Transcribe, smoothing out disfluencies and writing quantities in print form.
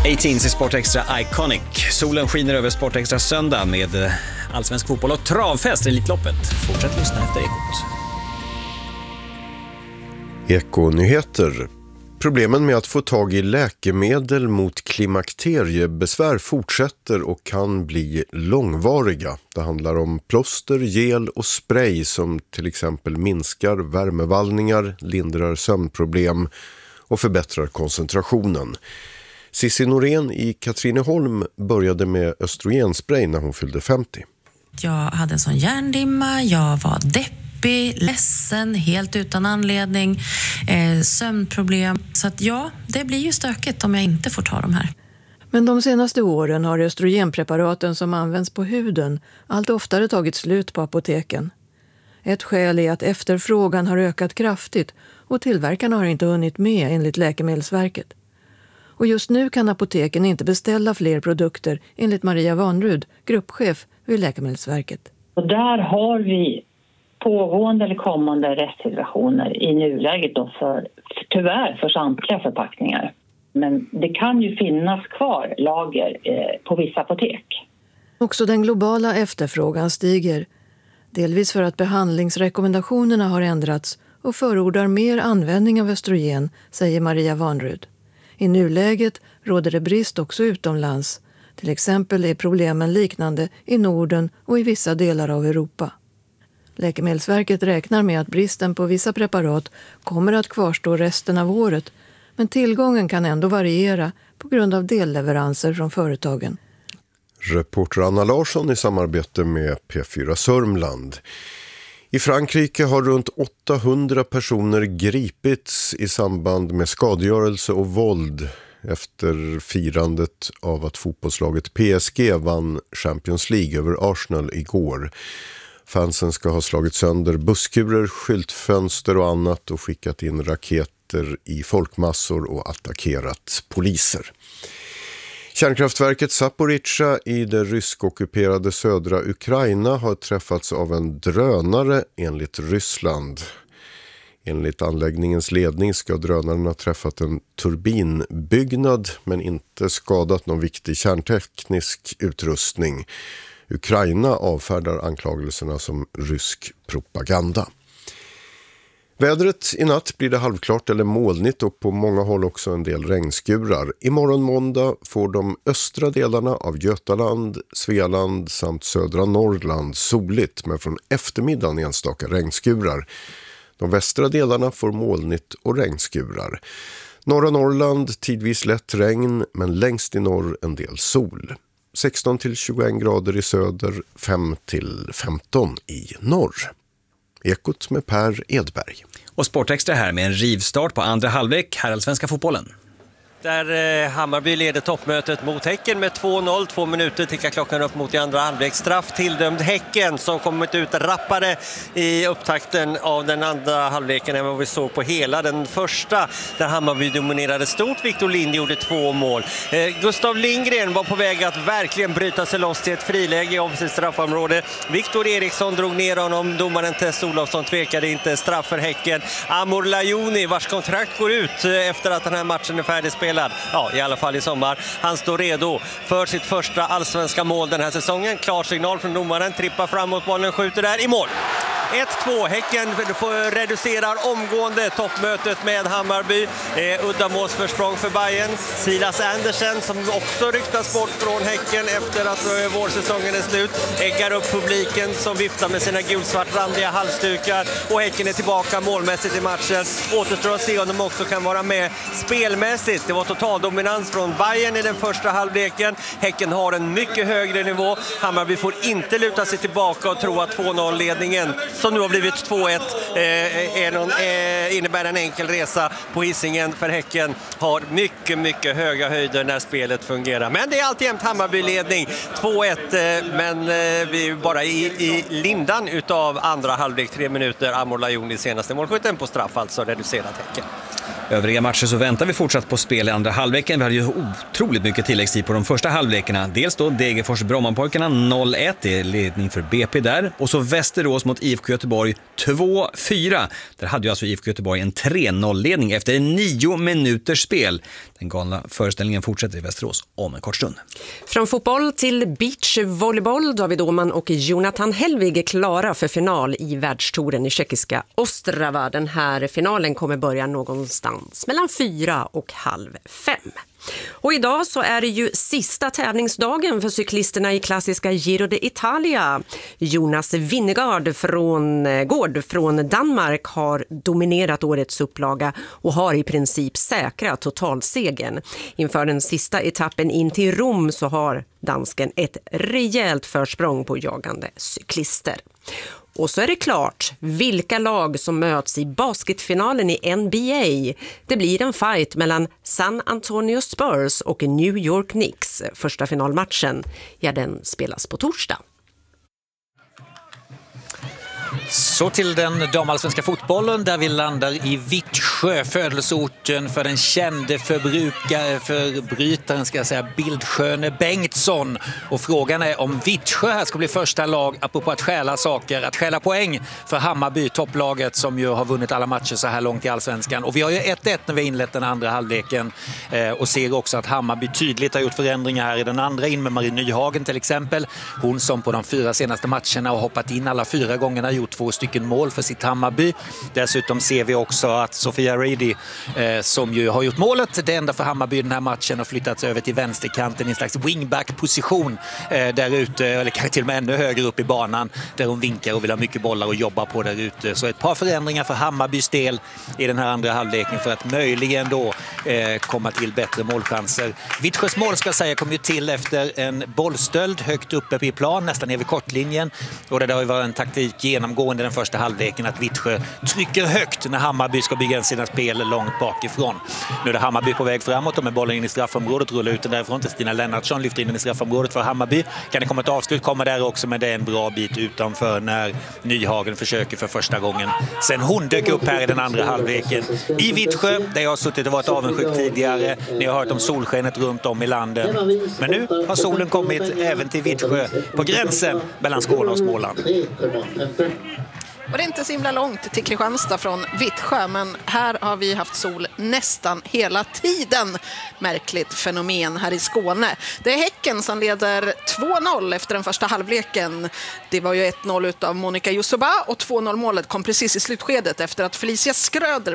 18 i Sport Extra Iconic. Solen skiner över Sport Extra söndag med allsvensk fotboll och travfest i Elitloppet. Fortsätt lyssna efter Ekot. Ekonyheter. Problemen med att få tag i läkemedel mot klimakteriebesvär fortsätter och kan bli långvariga. Det handlar om plåster, gel och spray som till exempel minskar värmevallningar, lindrar sömnproblem och förbättrar koncentrationen. Cissi Norén i Katrineholm började med östrogenspray när hon fyllde 50. Jag hade en sån hjärndimma, jag var deppig, ledsen, helt utan anledning, sömnproblem. Så att ja, det blir ju stökigt om jag inte får ta de här. Men de senaste åren har östrogenpreparaten som används på huden allt oftare tagit slut på apoteken. Ett skäl är att efterfrågan har ökat kraftigt och tillverkarna har inte hunnit med enligt Läkemedelsverket. Och just nu kan apoteken inte beställa fler produkter enligt Maria Vanrud, gruppchef vid Läkemedelsverket. Och där har vi pågående eller kommande restsituationer i nuläget då tyvärr för samtliga förpackningar. Men det kan ju finnas kvar lager på vissa apotek. Också den globala efterfrågan stiger, delvis för att behandlingsrekommendationerna har ändrats och förordar mer användning av östrogen, säger Maria Vanrud. I nuläget råder det brist också utomlands. Till exempel är problemen liknande i Norden och i vissa delar av Europa. Läkemedelsverket räknar med att bristen på vissa preparat kommer att kvarstå resten av året, men tillgången kan ändå variera på grund av delleveranser från företagen. Reporter Anna Larsson i samarbete med P4 Sörmland. I Frankrike har runt 800 personer gripits i samband med skadegörelse och våld efter firandet av att fotbollslaget PSG vann Champions League över Arsenal igår. Fansen ska ha slagit sönder busskurer, skyltfönster och annat och skickat in raketer i folkmassor och attackerat poliser. Kärnkraftverket Zaporizjzja i det ryskockuperade södra Ukraina har träffats av en drönare enligt Ryssland. Enligt anläggningens ledning ska drönaren ha träffat en turbinbyggnad men inte skadat någon viktig kärnteknisk utrustning. Ukraina avfärdar anklagelserna som rysk propaganda. Vädret i natt blir det halvklart eller molnigt och på många håll också en del regnskurar. Imorgon måndag får de östra delarna av Götaland, Svealand samt södra Norrland soligt men från eftermiddagen enstaka regnskurar. De västra delarna får molnigt och regnskurar. Norra Norrland tidvis lätt regn men längst i norr en del sol. 16-21 grader i söder, 5-15 i norr. Ekot med Per Edberg. Och Sportextra här med en rivstart på andra halvlek här i Allsvenska fotbollen. Där Hammarby leder toppmötet mot Häcken med 2-0. 2 minuter tickar klockan upp mot i andra halvlek. Straff tildömd Häcken som kommit ut rappare i upptakten av den andra halvleken än vad vi såg på hela den första. Där Hammarby dominerade stort. Victor Lind gjorde 2 mål. Gustav Lindgren var på väg att verkligen bryta sig loss till ett friläge i offensivt straffområde. Victor Eriksson drog ner honom. Domaren Tess Olofsson tvekade inte. Straff för Häcken. Amor Lajoni vars kontrakt går ut efter att den här matchen är färdigspelad. Ja, i alla fall i sommar. Han står redo för sitt första allsvenska mål den här säsongen. Klar signal från domaren. Trippar framåt, bollen skjuter där i mål. 1-2. Häcken reducerar omgående toppmötet med Hammarby. Uddamålsförsprång för Bayern. Silas Andersen som också ryktas bort från Häcken efter att vårsäsongen är slut. Äggar upp publiken som viftar med sina gulsvartrandiga halsdukar. Och Häcken är tillbaka målmässigt i matchen. Återstår att se om de också kan vara med spelmässigt. Det var total dominans från Bayern i den första halvleken. Häcken har en mycket högre nivå. Hammarby får inte luta sig tillbaka och tro att 2-0-ledningen som nu har blivit 2-1 innebär en enkel resa på Hisingen för Häcken. Har mycket, mycket höga höjder när spelet fungerar. Men det är alltid Hammarby-ledning. 2-1, men vi är bara i lindan utav andra halvlek 3 minuter. Amor Lajoni senaste målskytten på straff, alltså reducerat Häcken. Övriga matcher så väntar vi fortsatt på spel i andra halvleken. Vi hade ju otroligt mycket tilläggstid på de första halvlekarna. Dels då Degerfors-Brommapojkarna 0-1, det är ledning för BP där. Och så Västerås mot IFK Göteborg 2-4. Där hade ju alltså IFK Göteborg en 3-0-ledning efter 9 minuters spel. Den galna föreställningen fortsätter i Västerås om en kort stund. Från fotboll till beachvolleyboll. David Åhman och Jonathan Helvig är klara för final i världstouren i tjeckiska Ostrava. Den här finalen kommer börja någonstans mellan 4 och halv 5. Och idag så är det ju sista tävlingsdagen för cyklisterna i klassiska Giro d'Italia. Jonas Vingegaard från Danmark har dominerat årets upplaga och har i princip säkrat totalsegern. Inför den sista etappen in till Rom så har dansken ett rejält försprång på jagande cyklister. Och så är det klart vilka lag som möts i basketfinalen i NBA. Det blir en fight mellan San Antonio Spurs och New York Knicks. Första finalmatchen, den spelas på torsdag. Så till den damallsvenska fotbollen där vi landar i Vittsjö, födelseorten för den kände förbrytaren Bildsköne Bengtsson. Och frågan är om Vittsjö här ska bli första lag, apropå att stjäla saker, att stjäla poäng för Hammarby, topplaget som ju har vunnit alla matcher så här långt i allsvenskan. Och vi har ju 1-1 när vi inlett den andra halvleken och ser också att Hammarby tydligt har gjort förändringar här i den andra, in med Marie Nyhagen till exempel. Hon som på de 4 senaste matcherna har hoppat in alla 4 gångerna, gjort 2 stycken mål för sitt Hammarby. Dessutom ser vi också att Sofia Reidi som ju har gjort målet, det enda för Hammarby i den här matchen, har flyttats över till vänsterkanten i en slags wingback-position där ute, eller kanske till och med ännu högre upp i banan där hon vinkar och vill ha mycket bollar och jobba på där ute. Så ett par förändringar för Hammarbys del i den här andra halvleken för att möjligen då komma till bättre målchanser. Vittsjös mål ska säga kom ju till efter en bollstöld högt uppe i plan, nästan över kortlinjen, och det har ju varit en taktik genomgående den första halvleken att Vittsjö trycker högt när Hammarby ska bygga sina spel långt bakifrån. Nu är det Hammarby på väg framåt och med bollen in i straffområdet, rullar ut den därifrån till Stina Lennartsson, lyfter in den i straffområdet för Hammarby. Kan det komma ett avslut, kommer där också, men det är en bra bit utanför när Nyhagen försöker för första gången sen hon dök upp här i den andra halvleken i Vittsjö, där jag har suttit och varit avundsjuk tidigare. Ni har hört om solskenet runt om i landet, men nu har solen kommit även till Vittsjö på gränsen mellan Skåne och Småland. Och det är inte så himla långt till Kristianstad från Vittsjö, men här har vi haft sol nästan hela tiden. Märkligt fenomen här i Skåne. Det är Häcken som leder 2-0 efter den första halvleken. Det var ju 1-0 av Monica Jusoba och 2-0 målet kom precis i slutskedet efter att Felicia Skröder